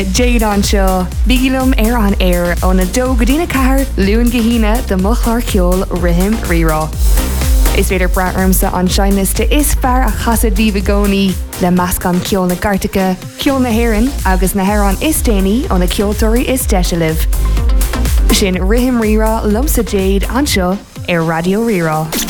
Jade anseo, bígilum an air ó na dó godína cahar luúin gahína de mochlar ceol rihim rirá. Is féidir braarmsa an seinliste is fear a chasad bhí le meascan ceol na Gartacha, ceol na Héireann agus na Héireann is déanaí ó na ceoltóirí is deisialah. Sin rihim rirá lumsa Jade anseo ar Radio Rirá.